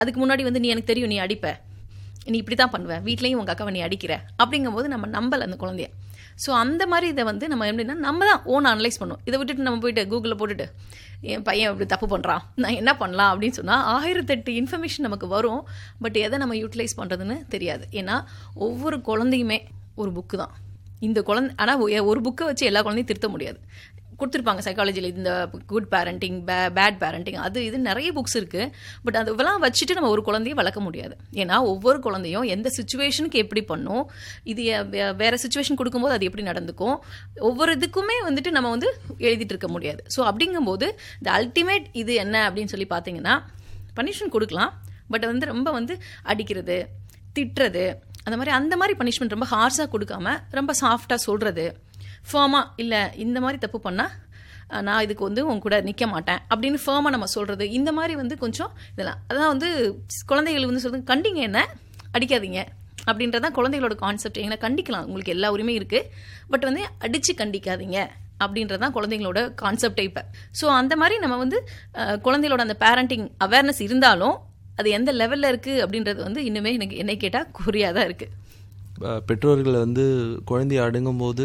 அதுக்கு முன்னாடி வந்து நீ எனக்கு தெரியும், நீ அடிப்ப, நீ இப்படி தான் பண்ணுவேன், வீட்லேயும் உங்கள் அக்காவை நீ அடிக்கிற அப்படிங்கும்போது நம்ம நம்பலை அந்த குழந்தைய. ஸோ அந்த மாதிரி இதை வந்து நம்ம எப்படின்னா நம்ம தான் ஓன் அனலைஸ் பண்ணுவோம். இதை விட்டுட்டு நம்ம போயிட்டு கூகுளில் போட்டுட்டு என் பையன் இப்படி தப்பு பண்ணுறான், நான் என்ன பண்ணலாம் அப்படின்னு சொன்னால் 1008 இன்ஃபர்மேஷன் நமக்கு வரும். பட் எதை நம்ம யூட்டிலைஸ் பண்ணுறதுன்னு தெரியாது. ஏன்னா ஒவ்வொரு குழந்தையுமே ஒரு புக்கு தான். இந்த குழந்தை ஆனால் ஒரு புக்கை வச்சு எல்லா குழந்தையும் திருத்த முடியாது. கொடுத்துருப்பாங்க சைக்காலஜியில் இந்த குட் பேரண்டிங், பேட் பேரண்டிங், அது இது நிறைய புக்ஸ் இருக்குது. பட் அதெல்லாம் வச்சுட்டு நம்ம ஒரு குழந்தைய வளர்க்க முடியாது. ஏன்னா ஒவ்வொரு குழந்தையும் எந்த சுச்சுவேஷனுக்கு எப்படி பண்ணும், இது வேறு சுச்சுவேஷன் கொடுக்கும்போது அது எப்படி நடந்துக்கும், ஒவ்வொரு இதுக்குமே வந்துட்டு நம்ம வந்து எழுதிட்டு இருக்க முடியாது. ஸோ அப்படிங்கும்போது இந்த அல்டிமேட் இது என்ன அப்படின்னு சொல்லி பார்த்தீங்கன்னா, பனிஷ்மெண்ட் கொடுக்கலாம். பட் வந்து ரொம்ப வந்து அடிக்கிறது, திட்டுறது, அந்த மாதிரி பனிஷ்மெண்ட் ரொம்ப ஹார்ஷாக கொடுக்காம ரொம்ப சாஃப்டாக சொல்கிறது, ஃபேமாக இல்லை இந்த மாதிரி தப்பு பண்ணால் நான் இதுக்கு வந்து உங்க கூட நிற்க மாட்டேன் அப்படின்னு ஃபேமாக நம்ம சொல்கிறது, இந்த மாதிரி வந்து கொஞ்சம் இதெல்லாம் அதான் வந்து குழந்தைகள் வந்து சொல்கிறது, கண்டிங்க என்ன, அடிக்காதீங்க அப்படின்றதான் குழந்தைகளோட கான்செப்ட். எங்களை கண்டிக்கலாம், உங்களுக்கு எல்லா உரிமையும் இருக்குது, பட் வந்து அடித்து கண்டிக்காதீங்க அப்படின்றதான் குழந்தைங்களோட கான்செப்டே இப்போ. ஸோ அந்த மாதிரி நம்ம வந்து குழந்தைகளோட அந்த பேரண்டிங் அவேர்னஸ் இருந்தாலும் அது எந்த லெவலில் இருக்குது அப்படின்றது வந்து இன்னுமே எனக்கு என்னை கேட்டால் குறியாக தான் இருக்குது. பெற்றோர்கள் வந்து குழந்தைய அடங்கும்போது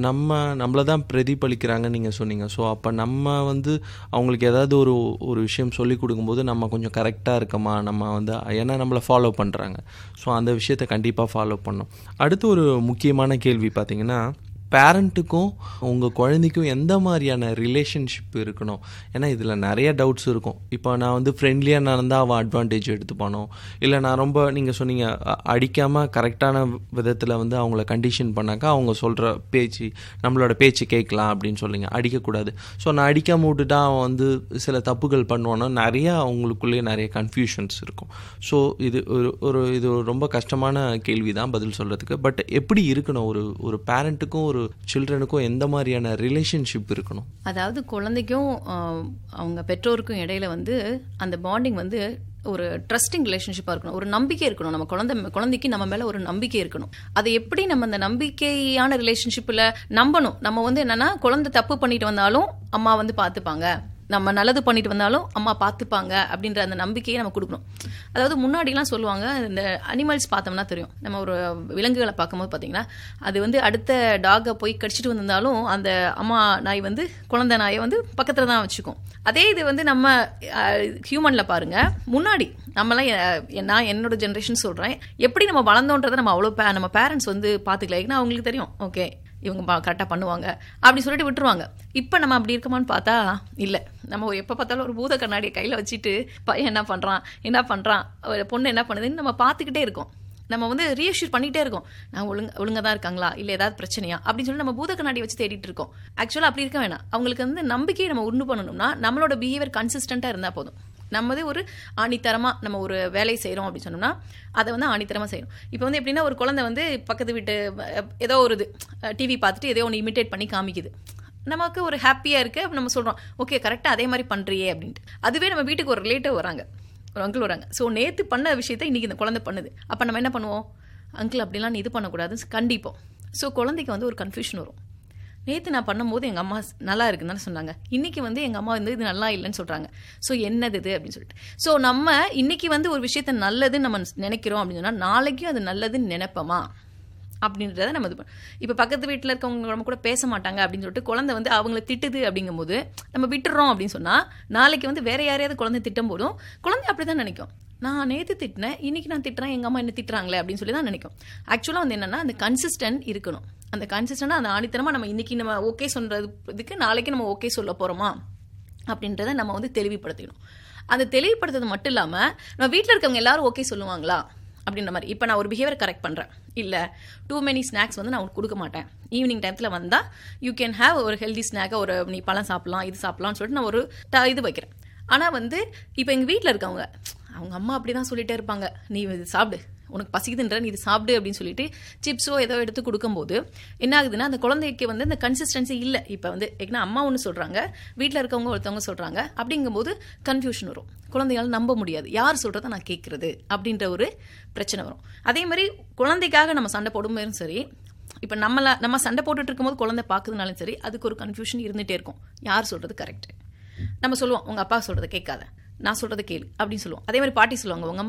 நம்மளை தான் பிரதிபலிக்கிறாங்கன்னு நீங்கள் சொன்னீங்க. ஸோ அப்போ நம்ம வந்து அவங்களுக்கு ஏதாவது ஒரு விஷயம் சொல்லி கொடுக்கும்போது நம்ம கொஞ்சம் கரெக்டாக இருக்கமா, நம்ம வந்து ஏன்னா நம்மளை ஃபாலோ பண்ணுறாங்க, ஸோ அந்த விஷயத்தை கண்டிப்பாக ஃபாலோ பண்ணணும். அடுத்து ஒரு முக்கியமான கேள்வி பார்த்தீங்கன்னா, பேரண்ட்டுக்கும் உங்கள் குழந்தைக்கும் எந்த மாதிரியான ரிலேஷன்ஷிப் இருக்கணும்? ஏன்னா இதில் நிறைய டவுட்ஸ் இருக்கும். இப்போ நான் வந்து ஃப்ரெண்ட்லியாக நடந்தால் அவன் அட்வான்டேஜ் எடுத்துப்பானோ, இல்லை நான் ரொம்ப நீங்கள் சொன்னீங்க அடிக்காமல் கரெக்டான விதத்தில் வந்து அவங்கள கண்டிஷன் பண்ணாக்கா அவங்க சொல்கிற பேச்சு, நம்மளோட பேச்சு கேட்கலாம் அப்படின்னு சொல்லிங்க, அடிக்கக்கூடாது. ஸோ நான் அடிக்காமல் விட்டுட்டா அவன் வந்து சில தப்புகள் பண்ணுவானோ, நிறையா அவங்களுக்குள்ளேயே நிறைய கன்ஃபியூஷன்ஸ் இருக்கும். ஸோ இது இது ரொம்ப கஷ்டமான கேள்வி தான் பதில் சொல்கிறதுக்கு. பட் எப்படி இருக்கணும் ஒரு பேரண்ட்டுக்கும் ஒரு சில்ட்ரனுக்கும் எந்த மாதிரியான ரிலேஷன்ஷிப் இருக்கணும்? அதாவது குழந்தைக்கும் அவங்க பெற்றோருக்கும் இடையில வந்து அந்த பாண்டிங் வந்து ஒரு ட்ரஸ்டிங் ரிலேஷன்ஷிப்பாக இருக்கணும், ஒரு நம்பிக்கை இருக்கணும். நம்ம குழந்தைக்கு நம்ம மேலே ஒரு நம்பிக்கை இருக்கணும். அதை எப்படி நம்ம அந்த நம்பிக்கையான ரிலேஷன்ஷிப்பில் நம்பணும்? நம்ம வந்து என்னன்னா, குழந்தை தப்பு பண்ணிட்டு வந்தாலும் அம்மா வந்து பார்த்துப்பாங்க, நம்ம நல்லது பண்ணிட்டு வந்தாலும் அம்மா பார்த்துப்பாங்க அப்படின்ற அந்த நம்பிக்கையை நம்ம கொடுக்கணும். அதாவது முன்னாடிலாம் சொல்லுவாங்க, இந்த அனிமல்ஸ் பார்த்தோம்னா தெரியும், நம்ம ஒரு விலங்குகளை பார்க்கும்போது பார்த்தீங்கன்னா அது வந்து அடுத்த டாகை போய் கடிச்சிட்டு வந்திருந்தாலும் அந்த அம்மா நாய் வந்து குழந்தை நாயை வந்து பக்கத்தில் தான் வச்சுக்கும். அதே இது வந்து நம்ம ஹியூமனில் பாருங்கள், முன்னாடி நம்மளாம் நான் என்னோட ஜென்ரேஷன் சொல்கிறேன், எப்படி நம்ம வளர்ந்தோன்றதை நம்ம அவ்வளோ நம்ம பேரண்ட்ஸ் வந்து பார்த்துக்கல. ஏன்னா அவங்களுக்கு தெரியும், ஓகே இவங்க கரெக்டாக பண்ணுவாங்க அப்படி சொல்லிட்டு விட்டுருவாங்க. இப்போ நம்ம அப்படி இருக்கமான்னு பார்த்தா இல்லை. நம்ம எப்போ பார்த்தாலும் ஒரு பூத கண்ணாடியை கையில் வச்சுட்டு பையன் என்ன பண்ணுறான் பொண்ணு என்ன பண்ணுதுன்னு நம்ம பார்த்துக்கிட்டே இருக்கோம். நம்ம வந்து ரீஅஷ்யூர் பண்ணிகிட்டே இருக்கோம், நான் ஒழுங்காக தான் இருக்காங்களா, இல்லை ஏதாவது பிரச்சனையா அப்படின்னு சொல்லி நம்ம பூத கண்ணாடி வச்சு தேடிட்டு இருக்கோம். ஆக்சுவலாக அப்படி இருக்க வேணாம். அவங்களுக்கு வந்து நம்பிக்கையை நம்ம உண்டு பண்ணணும்னா நம்மளோட பிஹேவியர் கன்சிஸ்டண்ட்டாக இருந்தால் போதும். நம்மதே ஒரு ஆணித்தரமாக நம்ம ஒரு வேலையை செய்கிறோம் அப்படின்னு சொன்னோம்னா அதை வந்து ஆணித்தரமாக செய்யணும். இப்போ வந்து எப்படின்னா, ஒரு குழந்தை வந்து பக்கத்து வீட்டு ஏதோ ஒரு இது டிவி பார்த்துட்டு ஏதோ ஒன்று இமிட்டேட் பண்ணி காமிக்குது, நமக்கு ஒரு ஹாப்பியாக இருக்குது. அப்போ நம்ம சொல்கிறோம், ஓகே கரெக்டாக அதே மாதிரி பண்ணுறியே அப்படின்ட்டு. அதுவே நம்ம வீட்டுக்கு ஒரு ரிலேட்டிவ் வராங்க, ஒரு அங்கிள் வராங்க, ஸோ நேற்று பண்ண விஷயத்தை இன்றைக்கி இந்த குழந்தை பண்ணுது. அப்போ நம்ம என்ன பண்ணுவோம், அங்கிள் அப்படிலாம் நீ இது பண்ணக்கூடாதுன்னு கண்டிப்போம். ஸோ குழந்தைக்கு வந்து ஒரு கன்ஃபியூஷன் வரும். நேற்று நான் பண்ணும்போது எங்கள் அம்மா நல்லா இருக்குன்னு தானே சொன்னாங்க, இன்றைக்கி வந்து எங்கள் அம்மா வந்து இது நல்லா இல்லைன்னு சொல்கிறாங்க, ஸோ என்னது இது அப்படின்னு சொல்லிட்டு. ஸோ நம்ம இன்றைக்கி வந்து ஒரு விஷயத்த நல்லதுன்னு நம்ம நினைக்கிறோம் அப்படின்னு சொன்னால் நாளைக்கும் அது நல்லதுன்னு நினைப்போமா அப்படின்றத நம்ம இது பண்ணோம். இப்போ பக்கத்து வீட்டில் இருக்கவங்க நம்ம கூட பேச மாட்டாங்க அப்படின்னு சொல்லிட்டு குழந்தை வந்து அவங்கள திட்டுது அப்படிங்கும்போது நம்ம விட்டுறோம் அப்படின்னு சொன்னால் நாளைக்கு வந்து வேற யாரையாவது குழந்தை திட்டும் போதும் குழந்தை அப்படி தான் நினைக்கும், நான் நேற்று திட்டினேன் இன்றைக்கி நான் திட்டுறேன், எங்கள் அம்மா என்ன திட்டுறாங்களே அப்படின்னு சொல்லி தான் நினைக்கும். ஆக்சுவலாக வந்து என்னென்னா, அந்த கன்சிஸ்டன்ட் இருக்கணும். அந்த கன்சிஸ்டண்டாக அந்த ஆணித்தரமாக நம்ம இன்றைக்கி நம்ம ஓகே சொல்கிறதுக்கு நாளைக்கு நம்ம ஓகே சொல்ல போகிறோமா அப்படின்றத நம்ம வந்து தெளிவுபடுத்திக்கணும். அந்த தெளிவுபடுத்துறது மட்டும் இல்லாமல் நம்ம வீட்டில் இருக்கவங்க எல்லாரும் ஓகே சொல்லுவாங்களா அப்படின்ற மாதிரி. இப்போ நான் ஒரு பிஹேவியர் கரெக்ட் பண்ணுறேன், இல்லை டூ மெனி ஸ்நாக்ஸ் வந்து நான் கொடுக்க மாட்டேன், ஈவினிங் டைத்தில் வந்தால் யூ கேன் ஹேவ் ஒரு ஹெல்தி ஸ்நாக்கை, ஒரு நீ பழம் சாப்பிட்லாம் இது சாப்பிட்லான்னு சொல்லிட்டு நான் ஒரு இது வைக்கிறேன். ஆனால் வந்து இப்போ எங்கள் வீட்டில் இருக்கவங்க அவங்க அம்மா அப்படி தான் சொல்லிகிட்டே இருப்பாங்க, நீ இது சாப்பிடு, உனக்கு பசிக்குதுன்ற நீ இது சாப்பிடு அப்படின்னு சொல்லிட்டு சிப்ஸோ ஏதோ எடுத்து கொடுக்கும்போது என்ன ஆகுதுன்னா, அந்த குழந்தைக்கு வந்து அந்த கன்சிஸ்டன்சி இல்லை. இப்போ வந்து ஏன்னா அம்மா ஒன்று சொல்கிறாங்க, வீட்டில் இருக்கவங்க ஒருத்தவங்க சொல்கிறாங்க, அப்படிங்கும்போது கன்ஃபியூஷன் வரும். குழந்தையால் நம்ப முடியாது, யார் சொல்கிறத நான் கேட்குறது அப்படின்ற ஒரு பிரச்சனை வரும். அதே மாதிரி குழந்தைக்காக நம்ம சண்டை போடும்போதும் சரி, இப்போ நம்ம சண்டை போட்டுட்டு இருக்கும்போது குழந்தை பார்க்குதுனாலும் சரி, அதுக்கு ஒரு கன்ஃபியூஷன் இருந்துகிட்டே இருக்கும், யார் சொல்கிறது கரெக்டு. நம்ம சொல்லுவோம், உங்கள் அப்பா சொல்கிறத கேட்காத, நான் சொல்றதை கேளு அப்படின்னு சொல்லுவோம். அதே மாதிரி பாட்டி சொல்லுவாங்க, உங்க